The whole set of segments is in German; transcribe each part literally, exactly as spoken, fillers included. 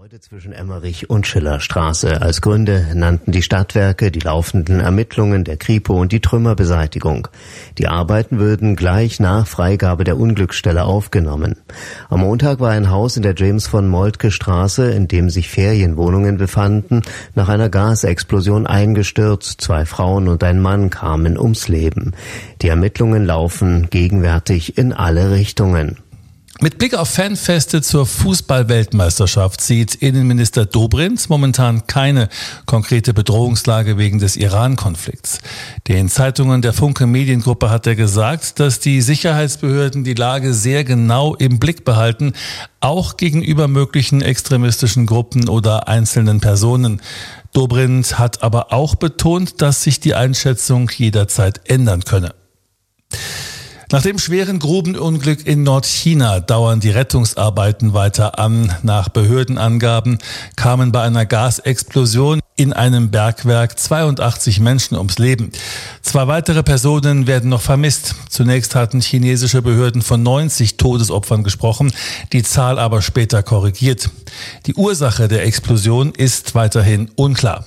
Gebäude zwischen Emmerich und Schillerstraße. Als Gründe nannten die Stadtwerke die laufenden Ermittlungen der Kripo und die Trümmerbeseitigung. Die Arbeiten würden gleich nach Freigabe der Unglücksstelle aufgenommen. Am Montag war ein Haus in der James von Moltke Straße, in dem sich Ferienwohnungen befanden, nach einer Gasexplosion eingestürzt. Zwei Frauen und ein Mann kamen ums Leben. Die Ermittlungen laufen gegenwärtig in alle Richtungen. Mit Blick auf Fanfeste zur Fußball-Weltmeisterschaft sieht Innenminister Dobrindt momentan keine konkrete Bedrohungslage wegen des Iran-Konflikts. Den Zeitungen der Funke Mediengruppe hat er gesagt, dass die Sicherheitsbehörden die Lage sehr genau im Blick behalten, auch gegenüber möglichen extremistischen Gruppen oder einzelnen Personen. Dobrindt hat aber auch betont, dass sich die Einschätzung jederzeit ändern könne. Nach dem schweren Grubenunglück in Nordchina dauern die Rettungsarbeiten weiter an. Nach Behördenangaben kamen bei einer Gasexplosion in einem Bergwerk zweiundachtzig Menschen ums Leben. Zwei weitere Personen werden noch vermisst. Zunächst hatten chinesische Behörden von neunzig Todesopfern gesprochen, die Zahl aber später korrigiert. Die Ursache der Explosion ist weiterhin unklar.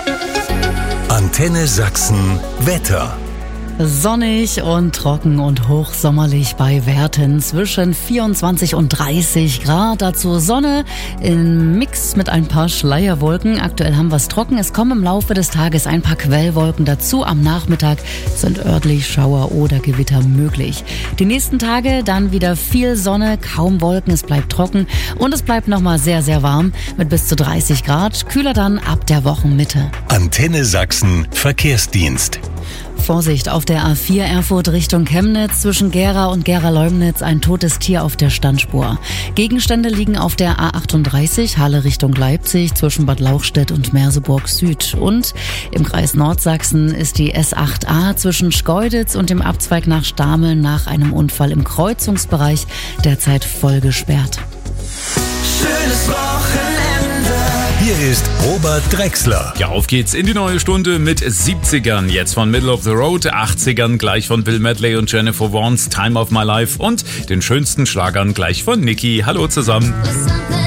Antenne Sachsen Wetter. Sonnig und trocken und hochsommerlich bei Werten zwischen vierundzwanzig und dreißig Grad. Dazu Sonne im Mix mit ein paar Schleierwolken. Aktuell haben wir es trocken. Es kommen im Laufe des Tages ein paar Quellwolken dazu. Am Nachmittag sind örtlich Schauer oder Gewitter möglich. Die nächsten Tage dann wieder viel Sonne, kaum Wolken. Es bleibt trocken und es bleibt nochmal sehr, sehr warm mit bis zu dreißig Grad. Kühler dann ab der Wochenmitte. Antenne Sachsen Verkehrsdienst. Vorsicht auf der A vier Erfurt Richtung Chemnitz, zwischen Gera und Gera-Leumnitz ein totes Tier auf der Standspur. Gegenstände liegen auf der A achtunddreißig Halle Richtung Leipzig zwischen Bad Lauchstädt und Merseburg Süd. Und im Kreis Nordsachsen ist die S acht A zwischen Schkeuditz und dem Abzweig nach Stameln nach einem Unfall im Kreuzungsbereich derzeit voll gesperrt. Schönes Wochenende. Hier ist Robert Drexler. Ja, auf geht's in die neue Stunde mit siebzigern. Jetzt von Middle of the Road, achtzigern gleich von Bill Medley und Jennifer Warnes Time of My Life und den schönsten Schlagern gleich von Nicki. Hallo zusammen.